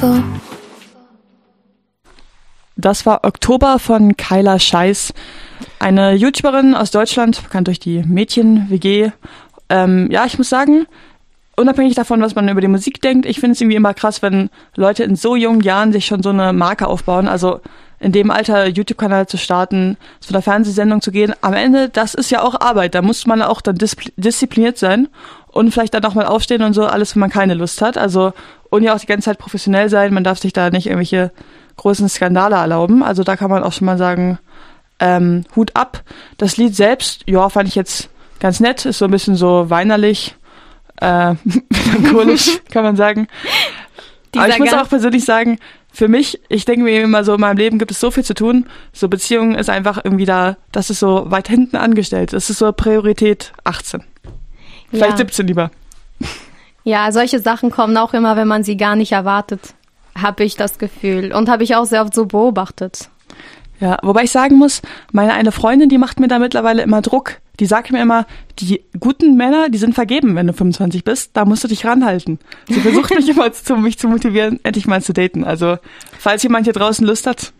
Das war Oktober von Kyla Scheiß, eine YouTuberin aus Deutschland, bekannt durch die Mädchen-WG. Ich muss sagen, unabhängig davon, was man über die Musik denkt, ich finde es irgendwie immer krass, wenn Leute in so jungen Jahren sich schon so eine Marke aufbauen. Also in dem Alter YouTube-Kanal zu starten, zu einer Fernsehsendung zu gehen. Am Ende, das ist ja auch Arbeit. Da muss man auch dann diszipliniert sein und vielleicht dann auch mal aufstehen und so alles, wenn man keine Lust hat. Also und ja auch die ganze Zeit professionell sein. Man darf sich da nicht irgendwelche großen Skandale erlauben. Also da kann man auch schon mal sagen, Hut ab. Das Lied selbst, ja, fand ich jetzt ganz nett. Ist so ein bisschen so weinerlich, melancholisch, kann man sagen. Aber ich muss auch persönlich sagen, für mich, ich denke mir immer so, in meinem Leben gibt es so viel zu tun. So Beziehung ist einfach irgendwie da, das ist so weit hinten angestellt. Das ist so Priorität 18. Vielleicht 17 lieber. Ja, solche Sachen kommen auch immer, wenn man sie gar nicht erwartet, habe ich das Gefühl. Und habe ich auch sehr oft so beobachtet. Ja, wobei ich sagen muss, meine eine Freundin, die macht mir da mittlerweile immer Druck. Die sagt mir immer, die guten Männer, die sind vergeben, wenn du 25 bist. Da musst du dich ranhalten. Sie versucht mich immer, mich zu motivieren, endlich mal zu daten. Also, falls jemand hier draußen Lust hat.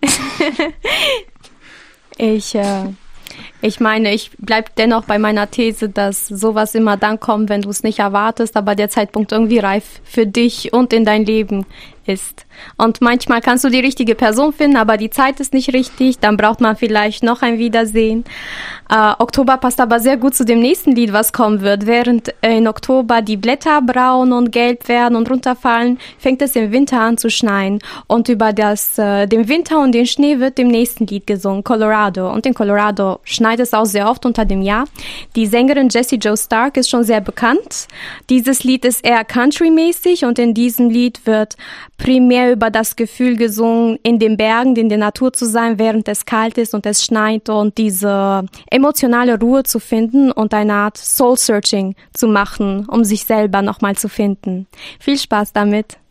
Ich meine, ich bleib dennoch bei meiner These, dass sowas immer dann kommt, wenn du es nicht erwartest, aber der Zeitpunkt irgendwie reif für dich und in dein Leben ist. Und manchmal kannst du die richtige Person finden, aber die Zeit ist nicht richtig, dann braucht man vielleicht noch ein Wiedersehen. Oktober passt aber sehr gut zu dem nächsten Lied, was kommen wird. Während in Oktober die Blätter braun und gelb werden und runterfallen, fängt es im Winter an zu schneien. Und über den Winter und den Schnee wird dem nächsten Lied gesungen, Colorado. Und in Colorado schneit es auch sehr oft unter dem Jahr. Die Sängerin Jessie Joe Stark ist schon sehr bekannt. Dieses Lied ist eher country-mäßig und in diesem Lied wird primär über das Gefühl gesungen, in den Bergen, in der Natur zu sein, während es kalt ist und es schneit und diese emotionale Ruhe zu finden und eine Art Soul-Searching zu machen, um sich selber nochmal zu finden. Viel Spaß damit!